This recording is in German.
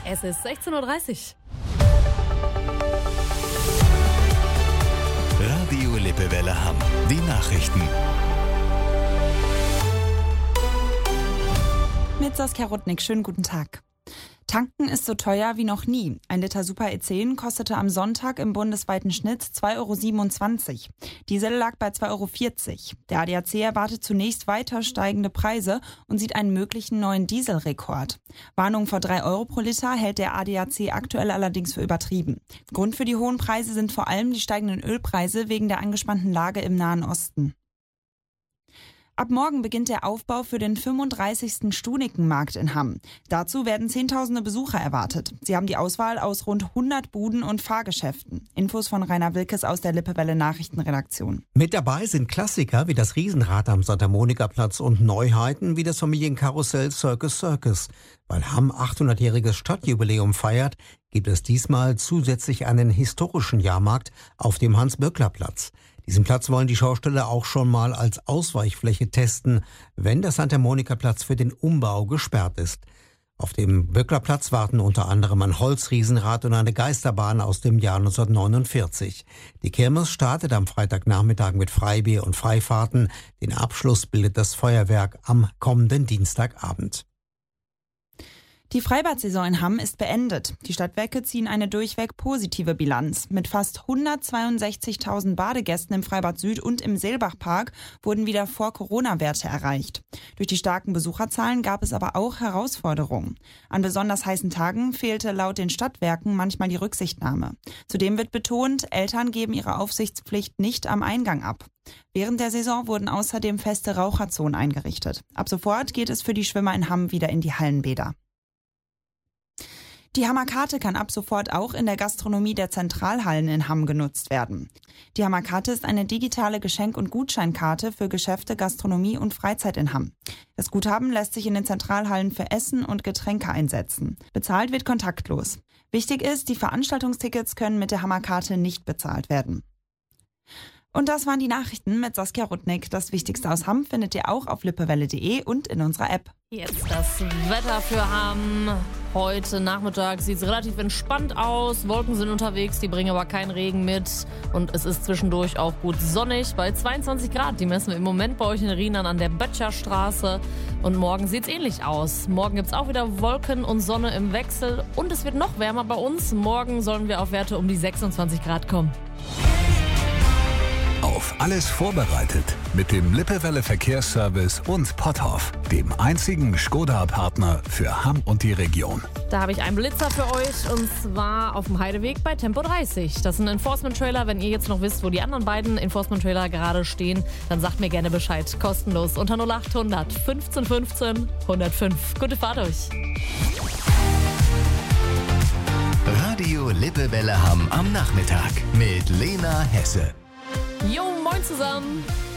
Es ist 16:30 Uhr. Radio Lippewelle Hamm. Die Nachrichten. Mit Saskia Rudnick, schönen guten Tag. Tanken ist so teuer wie noch nie. Ein Liter Super E10 kostete am Sonntag im bundesweiten Schnitt 2,27 €. Diesel lag bei 2,40 €. Der ADAC erwartet zunächst weiter steigende Preise und sieht einen möglichen neuen Dieselrekord. Warnung vor 3 € pro Liter hält der ADAC aktuell allerdings für übertrieben. Grund für die hohen Preise sind vor allem die steigenden Ölpreise wegen der angespannten Lage im Nahen Osten. Ab morgen beginnt der Aufbau für den 35. Stunikenmarkt in Hamm. Dazu werden Zehntausende Besucher erwartet. Sie haben die Auswahl aus rund 100 Buden und Fahrgeschäften. Infos von Rainer Wilkes aus der Lippewelle Nachrichtenredaktion. Mit dabei sind Klassiker wie das Riesenrad am Santa Monica Platz und Neuheiten wie das Familienkarussell Circus Circus. Weil Hamm 800-jähriges Stadtjubiläum feiert, gibt es diesmal zusätzlich einen historischen Jahrmarkt auf dem Hans-Böckler-Platz. Diesen Platz wollen die Schausteller auch schon mal als Ausweichfläche testen, wenn der Santa Monica Platz für den Umbau gesperrt ist. Auf dem Böcklerplatz warten unter anderem ein Holzriesenrad und eine Geisterbahn aus dem Jahr 1949. Die Kirmes startet am Freitagnachmittag mit Freibier und Freifahrten. Den Abschluss bildet das Feuerwerk am kommenden Dienstagabend. Die Freibad-Saison in Hamm ist beendet. Die Stadtwerke ziehen eine durchweg positive Bilanz. Mit fast 162.000 Badegästen im Freibad Süd und im Seelbachpark wurden wieder Vor-Corona-Werte erreicht. Durch die starken Besucherzahlen gab es aber auch Herausforderungen. An besonders heißen Tagen fehlte laut den Stadtwerken manchmal die Rücksichtnahme. Zudem wird betont, Eltern geben ihre Aufsichtspflicht nicht am Eingang ab. Während der Saison wurden außerdem feste Raucherzonen eingerichtet. Ab sofort geht es für die Schwimmer in Hamm wieder in die Hallenbäder. Die Hammerkarte kann ab sofort auch in der Gastronomie der Zentralhallen in Hamm genutzt werden. Die Hammerkarte ist eine digitale Geschenk- und Gutscheinkarte für Geschäfte, Gastronomie und Freizeit in Hamm. Das Guthaben lässt sich in den Zentralhallen für Essen und Getränke einsetzen. Bezahlt wird kontaktlos. Wichtig ist, die Veranstaltungstickets können mit der Hammerkarte nicht bezahlt werden. Und das waren die Nachrichten mit Saskia Rudnick. Das Wichtigste aus Hamm findet ihr auch auf lippewelle.de und in unserer App. Jetzt das Wetter für Hamm. Heute Nachmittag sieht es relativ entspannt aus. Wolken sind unterwegs, die bringen aber keinen Regen mit. Und es ist zwischendurch auch gut sonnig bei 22 Grad. Die messen wir im Moment bei euch in Rienan an der Böttcherstraße. Und morgen sieht es ähnlich aus. Morgen gibt es auch wieder Wolken und Sonne im Wechsel. Und es wird noch wärmer bei uns. Morgen sollen wir auf Werte um die 26 Grad kommen. Auf alles vorbereitet mit dem Lippewelle Verkehrsservice und Potthoff, dem einzigen Skoda-Partner für Hamm und die Region. Da habe ich einen Blitzer für euch und zwar auf dem Heideweg bei Tempo 30. Das ist ein Enforcement-Trailer. Wenn ihr jetzt noch wisst, wo die anderen beiden Enforcement-Trailer gerade stehen, dann sagt mir gerne Bescheid. Kostenlos unter 0800 15 15 105. Gute Fahrt euch. Radio Lippewelle Hamm am Nachmittag mit Lena Hesse. Jo, moin zusammen.